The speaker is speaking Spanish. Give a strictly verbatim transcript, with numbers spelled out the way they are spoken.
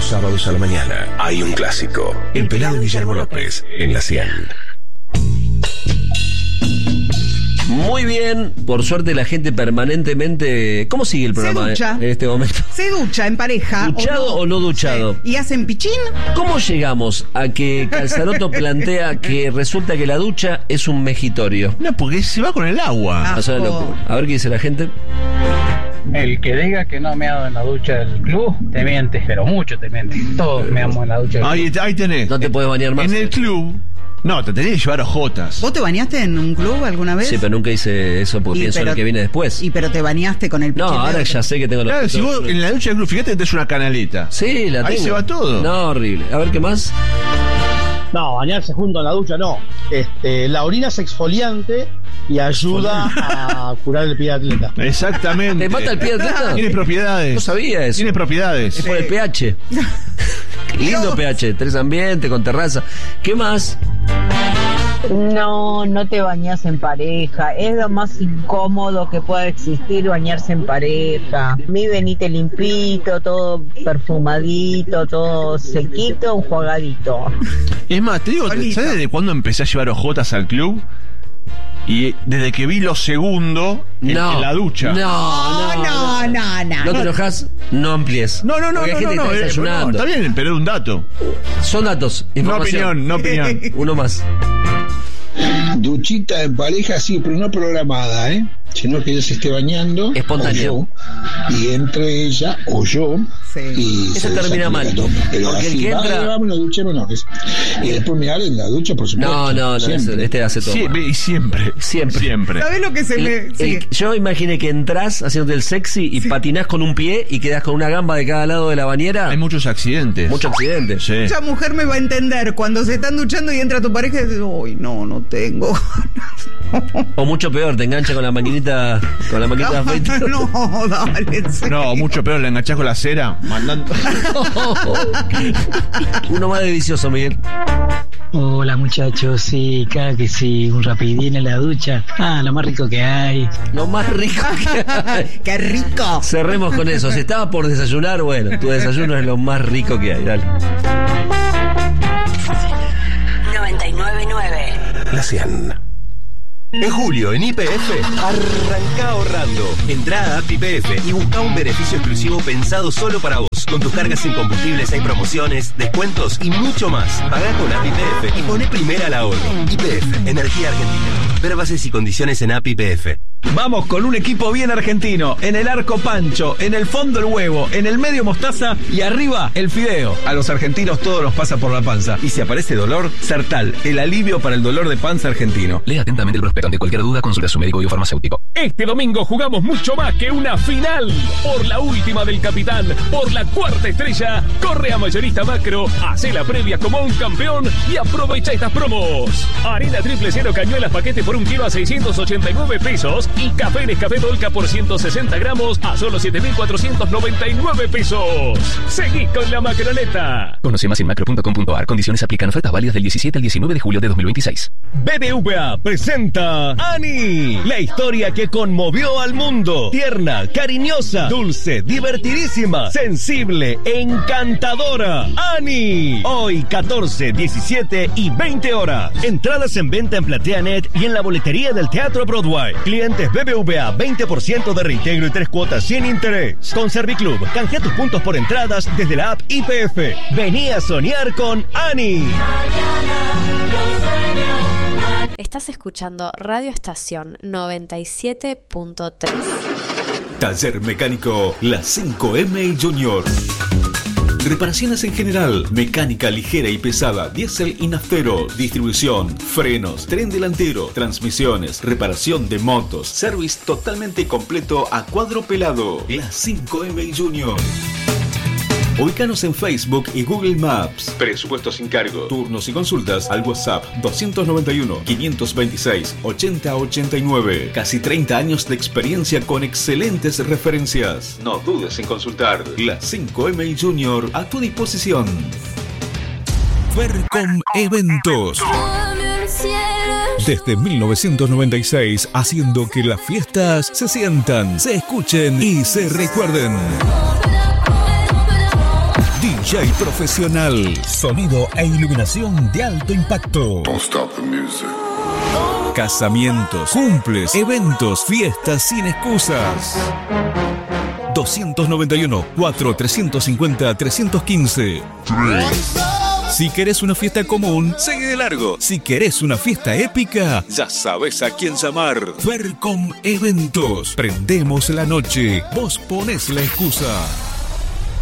Los sábados a la mañana hay un clásico. El pelado Guillermo López en la cien. Muy bien, por suerte la gente permanentemente... ¿Cómo sigue el programa Se ducha. en este momento? Se ducha en pareja. ¿Duchado o no, o no duchado? Sí. ¿Y hacen pichín? ¿Cómo llegamos a que Calzaroto plantea que resulta que la ducha es un mejitorio? No, porque se va con el agua. Ah. O sea, lo- a ver qué dice la gente. El que diga que no me hago en la ducha del club, te miente, pero mucho te miente. Todos me amo en la ducha del club. Ahí, ahí tenés. No te puedes bañar más. En el club. No, te tenés que llevar ojotas. ¿Vos te bañaste en un club alguna vez? Sí, pero nunca hice eso porque Y pienso en pero- el que viene después. Y pero te bañaste con el No, pichín. ahora ya sé que tengo los... Claro, si vos en la ducha del club, fíjate que tenés una canaleta. Sí, la Ahí tengo. se va todo. No, horrible. A ver, ¿qué más? No, bañarse junto en la ducha no. Este, la orina es exfoliante y ayuda a curar el pie de atleta. Exactamente. ¿Te mata el pie de atleta? Tiene propiedades. No sabía eso. Tiene propiedades. Es por el pH. Lindo pH, tres ambientes, con terraza. ¿Qué más? No, no te bañas en pareja. Es lo más incómodo que pueda existir bañarse en pareja. Mi venite limpito, todo perfumadito, todo sequito, enjuagadito. Es más, te digo, Bonito. ¿sabes desde cuándo empecé a llevar ojotas al club? Y desde que vi lo segundo en, No. en la ducha. No, No, no, no, no, no. ¿No te enojas? No amplíes. No, no, no, Porque no, hay gente no, que no, está eh, desayunando. no, está bien, pero es un dato. Son datos. No Información. opinión, no opinión. Uno más. Duchita en pareja, sí, pero no programada, ¿eh? Sino que ella se esté bañando. Espontánea. O yo, y entre ella o yo. Sí. Y Eso se termina desactiva mal. todo. Pero Porque el así, que entra- "Vale, vámonos, duchémonos". Y después me en la ducha, por supuesto. No, no, no. siempre. ese- Este hace todo. Sí, mal. y siempre. Siempre. Siempre. ¿Sabés lo que se El- me...? el- Sí. yo imaginé que entras haciéndote el sexy y patinás con un pie y quedás con una gamba de cada lado de la bañera. Hay muchos accidentes. Mucho accidente. Sí. Mucha mujer me va a entender cuando se están duchando y entra tu pareja y dice, uy, no, no tengo. O mucho peor, te engancha con la maquinita, con la maquinita de afeitar. No, dale, en serio. No, mucho peor, la enganchás con la cera, mandando. Uno más de vicioso, Miguel. Hola muchachos, sí, claro que sí, un rapidín en la ducha. Ah, lo más rico que hay. Lo más rico que hay. ¡Qué rico! Cerremos con eso. Si estaba por desayunar, bueno, tu desayuno es lo más rico que hay. Dale. noventa y nueve punto nueve. La cien. En julio, en Y P F, arranca ahorrando. Entrá a App Y P F y busca un beneficio exclusivo pensado solo para vos. Con tus cargas en combustibles hay promociones, descuentos y mucho más. Pagá con App Y P F y poné primera al ahorro. Y P F, Energía Argentina. Ver bases y condiciones en App Y P F. Vamos con un equipo bien argentino. En el arco Pancho, en el fondo el huevo, en el medio mostaza y arriba el fideo. A los argentinos todo nos pasa por la panza. Y si aparece dolor, Sertal, el alivio para el dolor de panza argentino. Lea atentamente el prospecto. Ante cualquier duda, consulta a su médico biofarmacéutico. Este domingo jugamos mucho más que una final. Por la última del capitán, por la cuarta estrella, corre a Mayorista Macro, hace la previa como un campeón y aprovecha estas promos. Harina triple cero cañuelas paquete por un kilo a seiscientos ochenta y nueve pesos y café Nescafé Dolca por ciento sesenta gramos a solo siete mil cuatrocientos noventa y nueve pesos. Seguí con la macroneta. Conoce más en macro punto com punto a r. Condiciones aplican. Ofertas válidas del diecisiete al diecinueve de julio de dos mil veintiséis. B B V A presenta Ani, la historia que conmovió al mundo. Tierna, cariñosa, dulce, divertidísima, sensible, encantadora. Ani, hoy catorce, diecisiete y veinte horas. Entradas en venta en PlateaNet y en la boletería del Teatro Broadway. Clientes B B V A, veinte por ciento de reintegro y tres cuotas sin interés. Con Serviclub, canjea tus puntos por entradas desde la app Y P F. Vení a soñar con Ani. Estás escuchando Radio Estación noventa y siete punto tres. Taller Mecánico La cinco M Junior. Reparaciones en general, mecánica ligera y pesada, diésel y naftero, distribución, frenos, tren delantero, transmisiones, reparación de motos, service totalmente completo a cuadro pelado. La cinco M Junior. Ubícanos en Facebook y Google Maps. Presupuesto sin cargo. Turnos y consultas al WhatsApp doscientos noventa y uno, quinientos veintiséis, ochenta ochenta y nueve. Casi treinta años de experiencia con excelentes referencias. No dudes en consultar. La cinco M Junior a tu disposición. Vercom Eventos. Desde mil novecientos noventa y seis, haciendo que las fiestas se sientan, se escuchen y se recuerden. D J profesional. Sonido e iluminación de alto impacto. Casamientos, cumples, eventos, fiestas sin excusas. doscientos noventa y uno, cuatro, trescientos cincuenta, trescientos quince. Si querés una fiesta común, sigue de largo. Si querés una fiesta épica, ya sabes a quién llamar. Fercom Eventos. Prendemos la noche. Vos ponés la excusa.